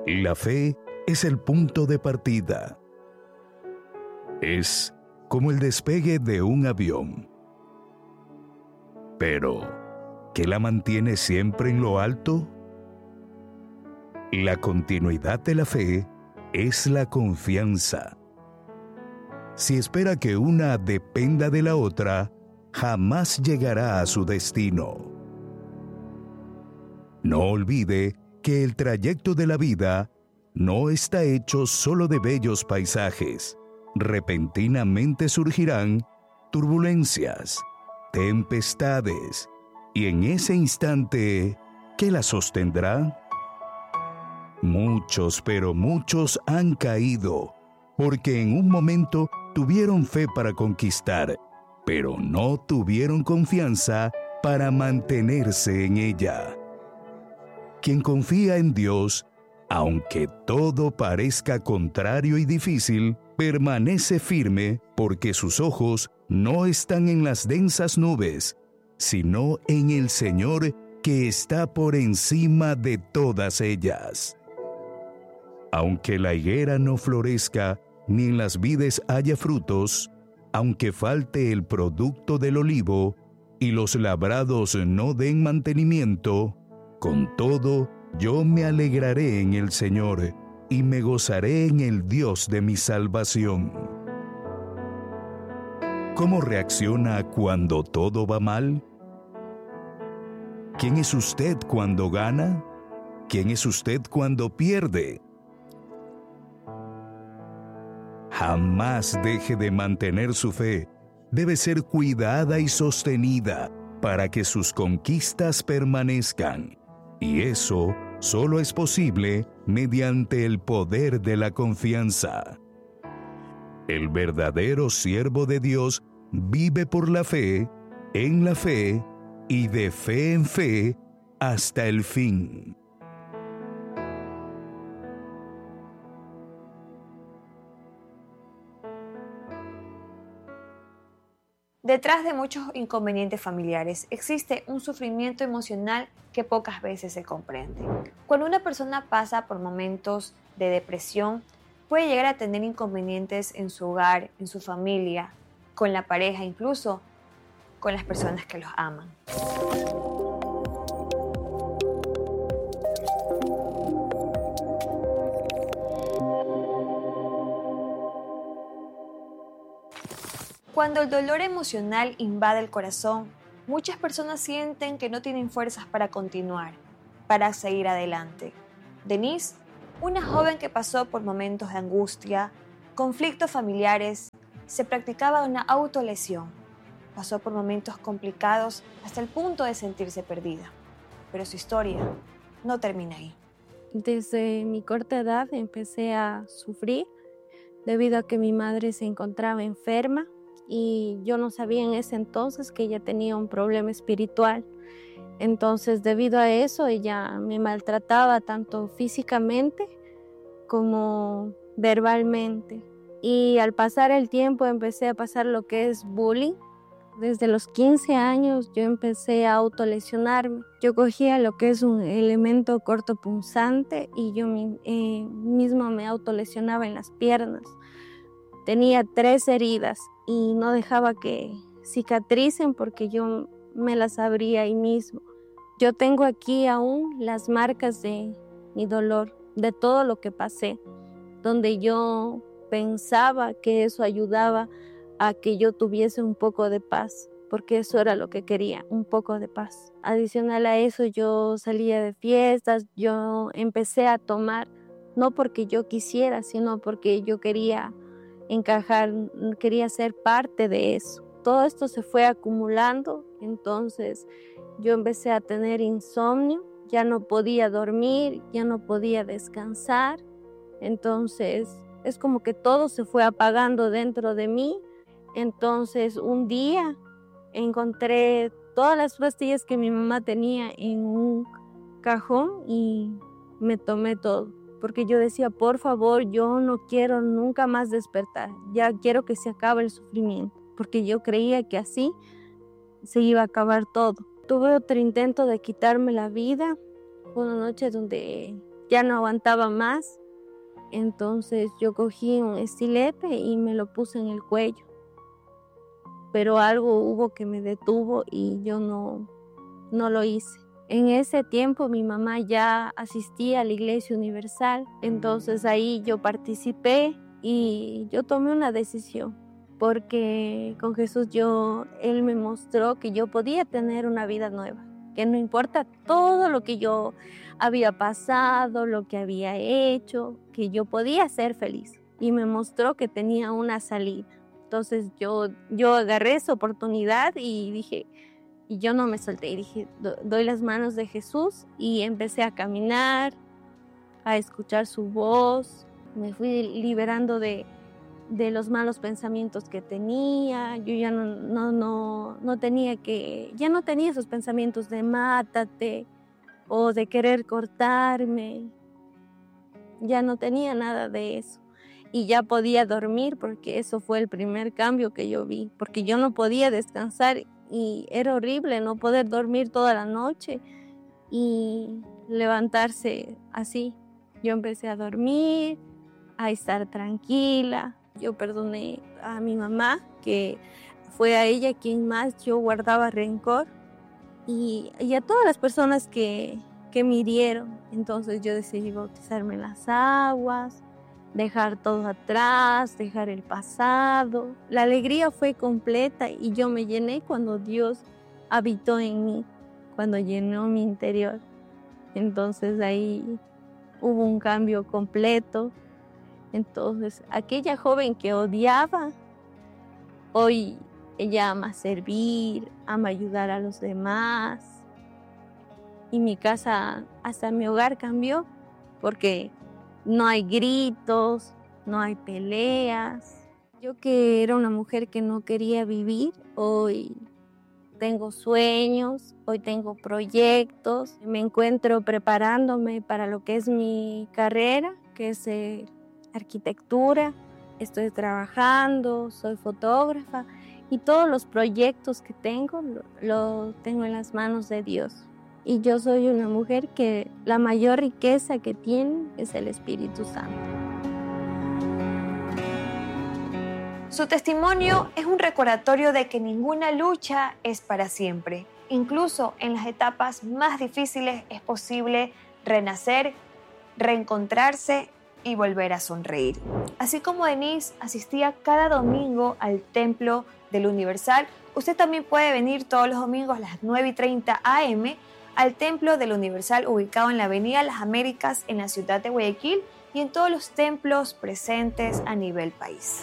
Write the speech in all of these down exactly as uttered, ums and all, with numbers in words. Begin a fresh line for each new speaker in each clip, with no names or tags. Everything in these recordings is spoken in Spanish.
La fe es el punto de partida. Es como el despegue de un avión. Pero, ¿qué la mantiene siempre en lo alto? La continuidad de la fe es la confianza. Si espera que una dependa de la otra, jamás llegará a su destino. No olvide que el trayecto de la vida no está hecho solo de bellos paisajes. Repentinamente surgirán turbulencias, tempestades, y en ese instante, ¿qué la sostendrá? Muchos, pero muchos han caído, porque en un momento tuvieron fe para conquistar, pero no tuvieron confianza para mantenerse en ella. Quien confía en Dios, aunque todo parezca contrario y difícil, permanece firme porque sus ojos no están en las densas nubes, sino en el Señor que está por encima de todas ellas. Aunque la higuera no florezca, ni en las vides haya frutos, aunque falte el producto del olivo, y los labrados no den mantenimiento, con todo, yo me alegraré en el Señor, y me gozaré en el Dios de mi salvación. ¿Cómo reacciona cuando todo va mal? ¿Quién es usted cuando gana? ¿Quién es usted cuando pierde? Jamás deje de mantener su fe. Debe ser cuidada y sostenida para que sus conquistas permanezcan. Y eso solo es posible mediante el poder de la confianza. El verdadero siervo de Dios vive por la fe, en la fe y de fe en fe hasta el fin.
Detrás de muchos inconvenientes familiares existe un sufrimiento emocional que pocas veces se comprende. Cuando una persona pasa por momentos de depresión, puede llegar a tener inconvenientes en su hogar, en su familia, con la pareja, incluso con las personas que los aman. Cuando el dolor emocional invade el corazón, muchas personas sienten que no tienen fuerzas para continuar, para seguir adelante. Denise, una joven que pasó por momentos de angustia, conflictos familiares, se practicaba una autolesión. Pasó por momentos complicados hasta el punto de sentirse perdida. Pero su historia no termina ahí.
Desde mi corta edad empecé a sufrir debido a que mi madre se encontraba enferma. Y yo no sabía en ese entonces que ella tenía un problema espiritual. Entonces, debido a eso, ella me maltrataba tanto físicamente como verbalmente. Y al pasar el tiempo empecé a pasar lo que es bullying. Desde los quince años yo empecé a autolesionarme. Yo cogía lo que es un elemento cortopunzante y yo eh, misma me autolesionaba en las piernas. Tenía tres heridas y no dejaba que cicatricen porque yo me las abría ahí mismo. Yo tengo aquí aún las marcas de mi dolor, de todo lo que pasé, donde yo pensaba que eso ayudaba a que yo tuviese un poco de paz, porque eso era lo que quería, un poco de paz. Adicional a eso, yo salía de fiestas, yo empecé a tomar, no porque yo quisiera, sino porque yo quería encajar, quería ser parte de eso. Todo esto se fue acumulando, entonces yo empecé a tener insomnio, ya no podía dormir, ya no podía descansar, entonces es como que todo se fue apagando dentro de mí. Entonces un día encontré todas las pastillas que mi mamá tenía en un cajón y me tomé todo. Porque yo decía, por favor, yo no quiero nunca más despertar, ya quiero que se acabe el sufrimiento, porque yo creía que así se iba a acabar todo. Tuve otro intento de quitarme la vida, fue una noche donde ya no aguantaba más. Entonces yo cogí un estilete y me lo puse en el cuello. Pero algo hubo que me detuvo y yo no, no lo hice. En ese tiempo mi mamá ya asistía a la Iglesia Universal, entonces ahí yo participé y yo tomé una decisión, porque con Jesús yo, Él me mostró que yo podía tener una vida nueva, que no importa todo lo que yo había pasado, lo que había hecho, que yo podía ser feliz, y me mostró que tenía una salida. Entonces yo, yo agarré esa oportunidad y dije, y yo no me solté, y dije, doy las manos de Jesús, y empecé a caminar, a escuchar su voz. Me fui liberando de, de los malos pensamientos que tenía. Yo ya no, no, no, no tenía que, ya no tenía esos pensamientos de mátate o de querer cortarme. Ya no tenía nada de eso. Y ya podía dormir, porque eso fue el primer cambio que yo vi, porque yo no podía descansar y era horrible no poder dormir toda la noche y levantarse así. Yo empecé a dormir, a estar tranquila. Yo perdoné a mi mamá, que fue a ella quien más yo guardaba rencor, y, y a todas las personas que, que me hirieron. Entonces yo decidí bautizarme en las aguas, dejar todo atrás, dejar el pasado. La alegría fue completa y yo me llené cuando Dios habitó en mí, cuando llenó mi interior. Entonces ahí hubo un cambio completo. Entonces aquella joven que odiaba, hoy ella ama servir, ama ayudar a los demás. Y mi casa, hasta mi hogar cambió, porque no hay gritos, no hay peleas. Yo, que era una mujer que no quería vivir, hoy tengo sueños, hoy tengo proyectos. Me encuentro preparándome para lo que es mi carrera, que es eh, arquitectura. Estoy trabajando, soy fotógrafa, y todos los proyectos que tengo lo, lo tengo en las manos de Dios. Y yo soy una mujer que la mayor riqueza que tiene es el Espíritu Santo.
Su testimonio es un recordatorio de que ninguna lucha es para siempre. Incluso en las etapas más difíciles es posible renacer, reencontrarse y volver a sonreír. Así como Denise asistía cada domingo al Templo del Universal, usted también puede venir todos los domingos a las nueve y treinta a eme al Templo del Universal, ubicado en la Avenida Las Américas en la ciudad de Guayaquil, y en todos los templos presentes a nivel país.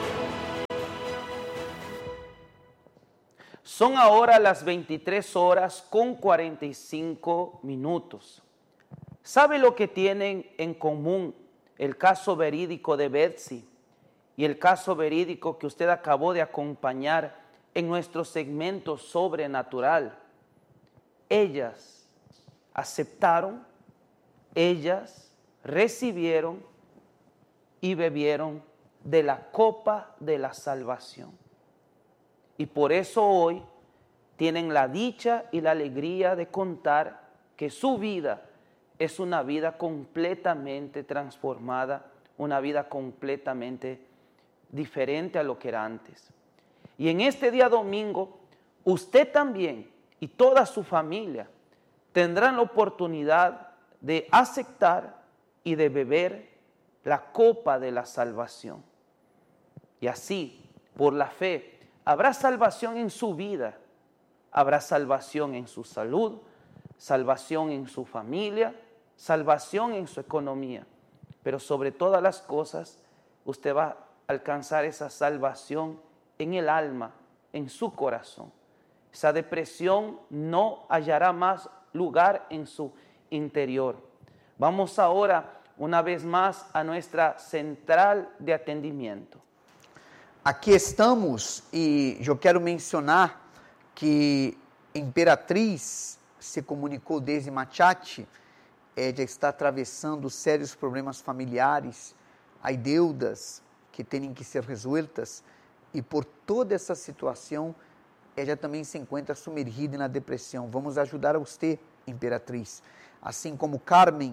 Son ahora las veintitrés horas con cuarenta y cinco minutos. ¿Sabe lo que tienen en común el caso verídico de Betsy y el caso verídico que usted acabó de acompañar en nuestro segmento sobrenatural? Ellas aceptaron, ellas recibieron y bebieron de la copa de la salvación. Y por eso hoy tienen la dicha y la alegría de contar que su vida es una vida completamente transformada, una vida completamente diferente a lo que era antes. Y en este día domingo, usted también y toda su familia tendrán la oportunidad de aceptar y de beber la copa de la salvación. Y así, por la fe, habrá salvación en su vida, habrá salvación en su salud, salvación en su familia, salvación en su economía. Pero sobre todas las cosas, usted va a alcanzar esa salvación en el alma, en su corazón. Esa depresión no hallará más lugar en su interior. Vamos ahora una vez más a nuestra central de atendimiento.
Aqui estamos e eu quero mencionar que Imperatriz se comunicou desde Machate, é, já está atravessando sérios problemas familiares, há deudas que têm que ser resueltas, e por toda essa situação, ela também se encontra sumergida na depressão. Vamos ajudar a você, Imperatriz. Assim como Carmen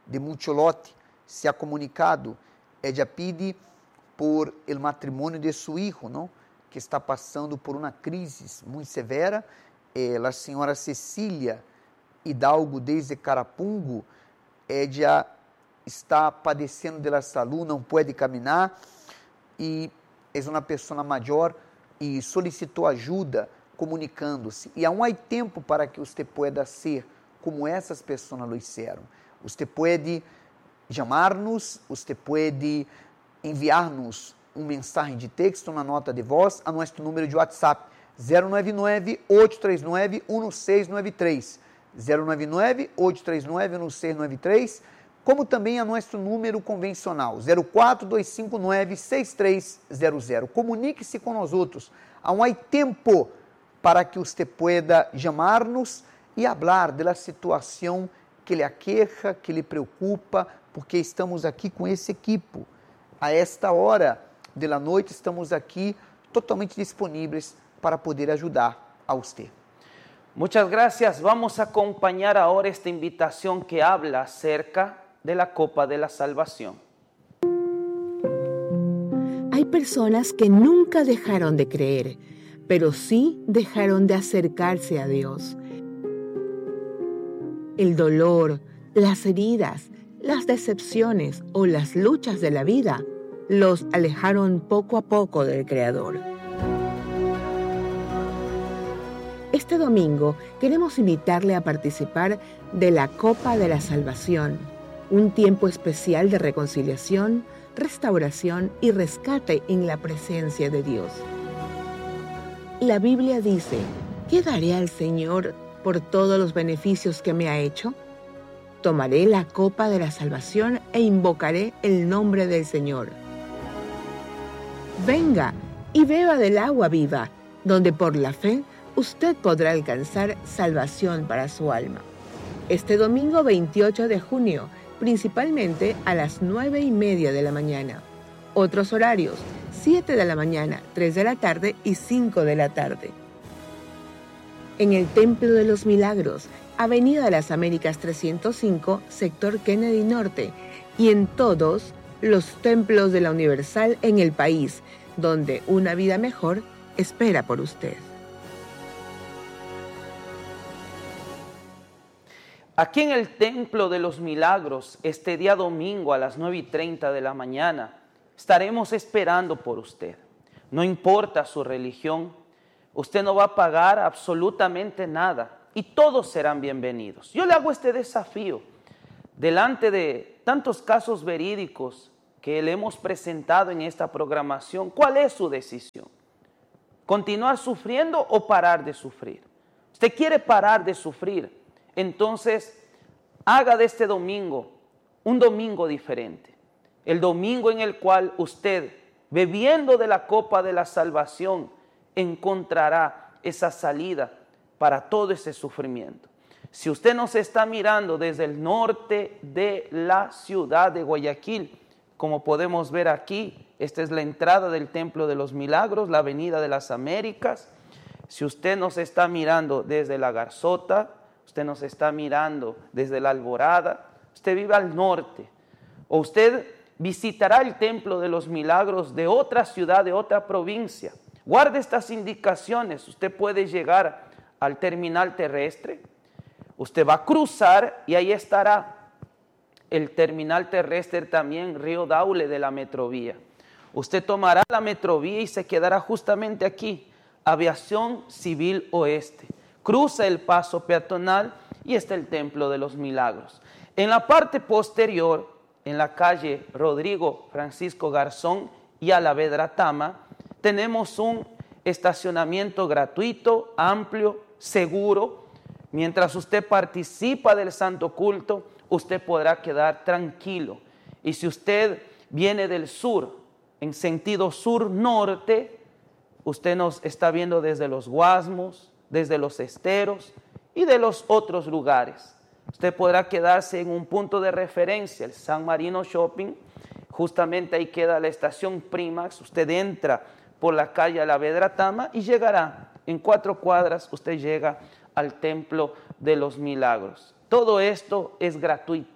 de Mucholote se ha comunicado. Ella pide por el matrimonio de su hijo, ¿no? Que está passando por uma crise muito severa. Eh, a senhora Cecília Hidalgo, desde Carapungo, ella está padecendo de la salud, não pode caminhar e é uma pessoa maior e solicitou ajuda comunicando-se. E aún há tempo para que você pueda ser como essas pessoas lo hicieron. Você pode chamar-nos, você pode enviar-nos um mensagem de texto, uma nota de voz a nosso número de WhatsApp zero nove nove, oito três nove, um seis nove três, zero nove nove, oito três nove, um seis nove três, como também a nosso número convencional zero quatro dois cinco nove, seis três zero zero. Comunique-se com nós outros. Aún há tempo para que você pueda chamar-nos e falar da situação que lhe aqueja, que lhe preocupa, porque estamos aqui com esse equipo. A esta hora da noite estamos aqui totalmente disponíveis para poder ajudar a você.
Muchas gracias. Vamos a acompañar ahora esta invitación que habla acerca de la Copa de la Salvación.
Hay personas que nunca dejaron de creer, pero sí dejaron de acercarse a Dios. El dolor, las heridas, las decepciones o las luchas de la vida los alejaron poco a poco del Creador. Este domingo queremos invitarle a participar de la Copa de la Salvación, un tiempo especial de reconciliación, restauración y rescate en la presencia de Dios. La Biblia dice, ¿qué daré al Señor por todos los beneficios que me ha hecho? Tomaré la copa de la salvación e invocaré el nombre del Señor. Venga y beba del agua viva, donde por la fe usted podrá alcanzar salvación para su alma. Este domingo veintiocho de junio, principalmente a las nueve y media de la mañana. Otros horarios, siete de la mañana, tres de la tarde y cinco de la tarde. En el Templo de los Milagros, Avenida de las Américas trescientos cinco, sector Kennedy Norte, y en todos los templos de la Universal en el país, donde una vida mejor espera por usted.
Aquí en el Templo de los Milagros, este día domingo a las nueve y treinta de la mañana, estaremos esperando por usted. No importa su religión, usted no va a pagar absolutamente nada y todos serán bienvenidos. Yo le hago este desafío delante de tantos casos verídicos que le hemos presentado en esta programación. ¿Cuál es su decisión? ¿Continuar sufriendo o parar de sufrir? ¿Usted quiere parar de sufrir? Entonces, haga de este domingo un domingo diferente. El domingo en el cual usted, bebiendo de la copa de la salvación, encontrará esa salida para todo ese sufrimiento. Si usted nos está mirando desde el norte de la ciudad de Guayaquil, como podemos ver aquí, esta es la entrada del Templo de los Milagros, la Avenida de las Américas. Si usted nos está mirando desde la Garzota, usted nos está mirando desde la Alborada, usted vive al norte, o usted visitará el Templo de los Milagros de otra ciudad, de otra provincia. Guarde estas indicaciones. Usted puede llegar al terminal terrestre, usted va a cruzar y ahí estará el terminal terrestre también, Río Daule de la Metrovía. Usted tomará la Metrovía y se quedará justamente aquí, Aviación Civil Oeste. Cruza el paso peatonal y está el Templo de los Milagros. En la parte posterior, en la calle Rodrigo Francisco Garzón y Alavedra Tama, tenemos un estacionamiento gratuito, amplio, seguro. Mientras usted participa del Santo Culto, usted podrá quedar tranquilo. Y si usted viene del sur, en sentido sur-norte, usted nos está viendo desde los Guasmos, desde los Esteros y de los otros lugares. Usted podrá quedarse en un punto de referencia, el San Marino Shopping. Justamente ahí queda la estación Primax. Usted entra por la calle Alavedra Tama y llegará en cuatro cuadras, usted llega al Templo de los Milagros. Todo esto es gratuito.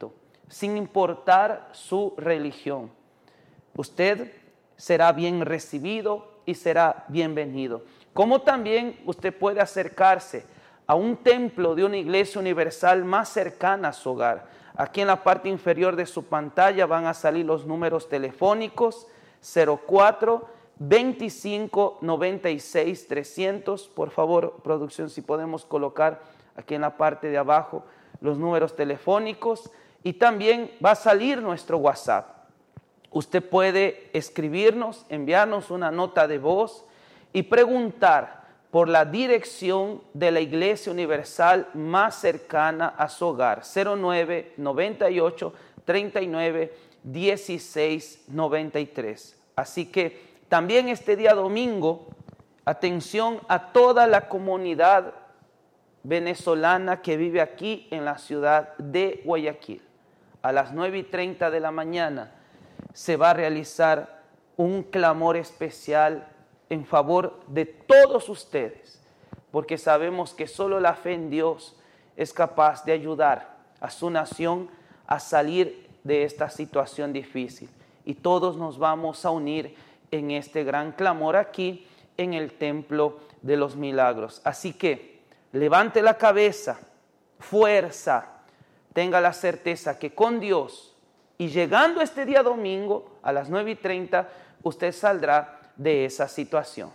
sin importar su religión. Usted será bien recibido y será bienvenido. Como también usted puede acercarse a un templo de una iglesia universal más cercana a su hogar. Aquí en la parte inferior de su pantalla van a salir los números telefónicos cero cuatro, veinticinco, noventa y seis, trescientos. Por favor, producción, si podemos colocar aquí en la parte de abajo los números telefónicos. Y también va a salir nuestro WhatsApp. Usted puede escribirnos, enviarnos una nota de voz y preguntar por la dirección de la Iglesia Universal más cercana a su hogar, cero nueve, noventa y ocho, treinta y nueve, dieciséis, noventa y tres. Así que también este día domingo, atención a toda la comunidad venezolana que vive aquí en la ciudad de Guayaquil. A las nueve y treinta de la mañana se va a realizar un clamor especial en favor de todos ustedes, porque sabemos que solo la fe en Dios es capaz de ayudar a su nación a salir de esta situación difícil. Y todos nos vamos a unir en este gran clamor aquí en el Templo de los Milagros. Así que levante la cabeza, fuerza, tenga la certeza que con Dios y llegando este día domingo a las nueve y treinta, usted saldrá de esa situación.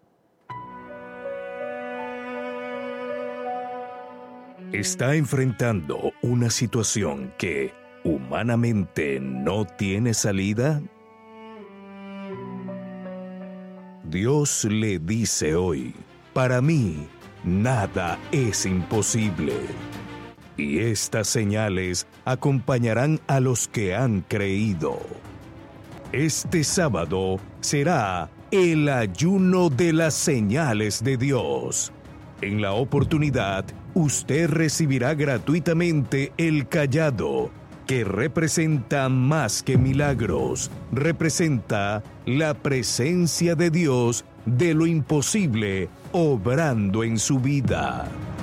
Está enfrentando una situación que humanamente no tiene salida. Dios le dice hoy, para mí nada es imposible. Y estas señales acompañarán a los que han creído. Este sábado será el ayuno de las señales de Dios. En la oportunidad, usted recibirá gratuitamente el cayado, que representa más que milagros, representa la presencia de Dios de lo imposible obrando en su vida.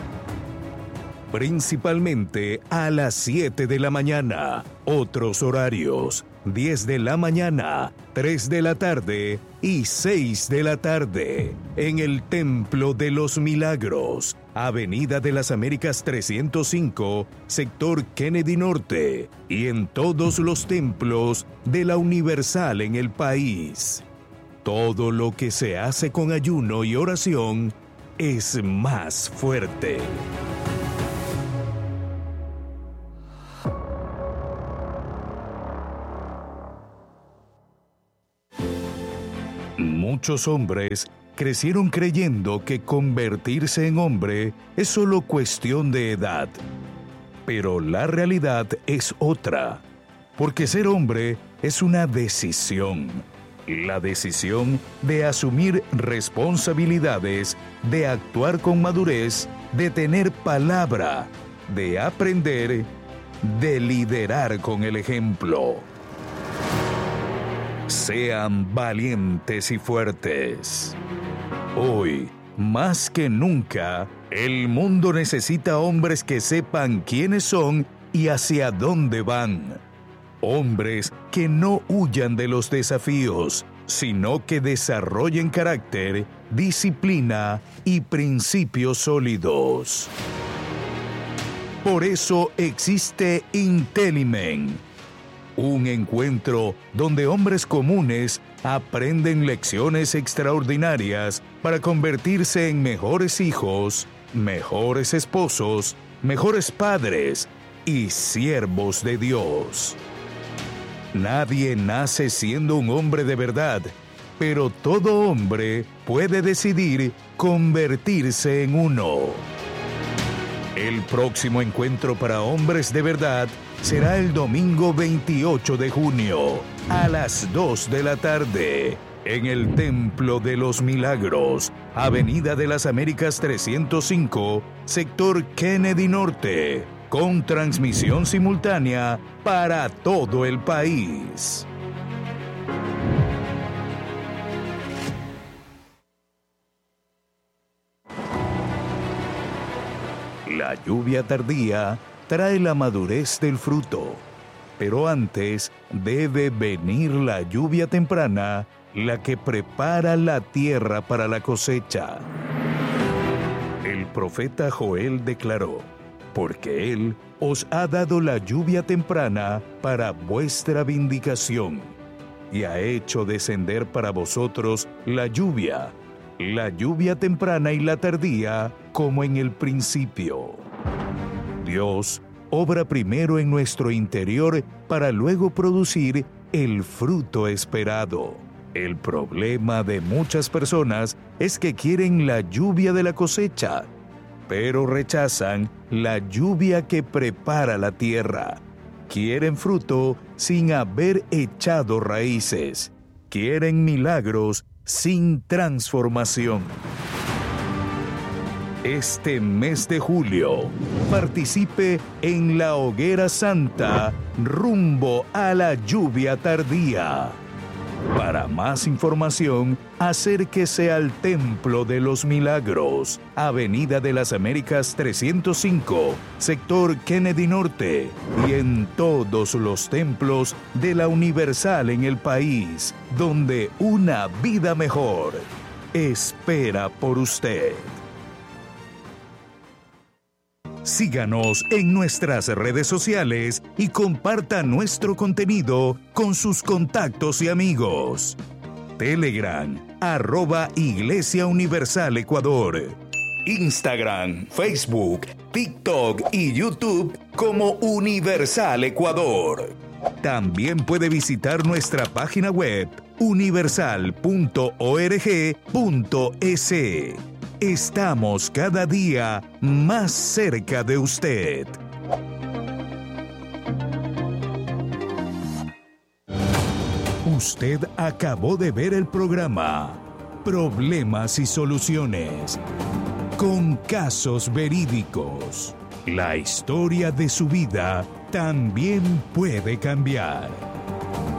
Principalmente a las siete de la mañana, otros horarios, diez de la mañana, tres de la tarde y seis de la tarde, en el Templo de los Milagros, Avenida de las Américas trescientos cinco, sector Kennedy Norte, y en todos los templos de la Universal en el país. Todo lo que se hace con ayuno y oración es más fuerte. Muchos hombres crecieron creyendo que convertirse en hombre es solo cuestión de edad. Pero la realidad es otra, porque ser hombre es una decisión. La decisión de asumir responsabilidades, de actuar con madurez, de tener palabra, de aprender, de liderar con el ejemplo. Sean valientes y fuertes. Hoy, más que nunca, el mundo necesita hombres que sepan quiénes son y hacia dónde van. Hombres que no huyan de los desafíos, sino que desarrollen carácter, disciplina y principios sólidos. Por eso existe Intelimen, un encuentro donde hombres comunes aprenden lecciones extraordinarias para convertirse en mejores hijos, mejores esposos, mejores padres y siervos de Dios. Nadie nace siendo un hombre de verdad, pero todo hombre puede decidir convertirse en uno. El próximo encuentro para hombres de verdad será el domingo veintiocho de junio, a las dos de la tarde, en el Templo de los Milagros, Avenida de las Américas trescientos cinco, sector Kennedy Norte, con transmisión simultánea para todo el país. La lluvia tardía trae la madurez del fruto, Pero antes debe venir la lluvia temprana, la que prepara la tierra para la cosecha. El profeta Joel declaró: porque Él os ha dado la lluvia temprana para vuestra vindicación, y ha hecho descender para vosotros la lluvia, la lluvia temprana y la tardía, como en el principio. Dios obra primero en nuestro interior para luego producir el fruto esperado. El problema de muchas personas es que quieren la lluvia de la cosecha, pero rechazan la lluvia que prepara la tierra. Quieren fruto sin haber echado raíces. Quieren milagros sin transformación. Este mes de julio, participe en la Hoguera Santa rumbo a la lluvia tardía. Para más información, acérquese al Templo de los Milagros, Avenida de las Américas trescientos cinco, sector Kennedy Norte, y en todos los templos de la Universal en el país, donde una vida mejor espera por usted. Síganos en nuestras redes sociales y comparta nuestro contenido con sus contactos y amigos. Telegram, arroba Iglesia Universal Ecuador. Instagram, Facebook, TikTok y YouTube como Universal Ecuador. También puede visitar nuestra página web universal punto org punto es. Estamos cada día más cerca de usted. Usted acabó de ver el programa Problemas y Soluciones, con casos verídicos. La historia de su vida también puede cambiar.